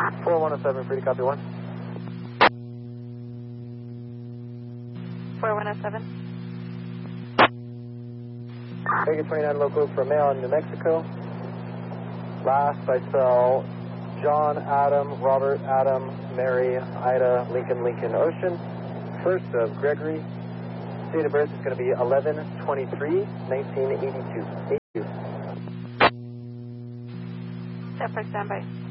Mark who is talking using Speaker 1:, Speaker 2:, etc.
Speaker 1: 4107, free to copy 1.
Speaker 2: 4107.
Speaker 1: Vegas 29 local for mail in New Mexico. Last I saw John, Adam, Robert, Adam, Mary, Ida, Lincoln, Lincoln, Ocean. First of Gregory. Date of birth is going to be 11/23/1982. 82.
Speaker 2: Set for standby.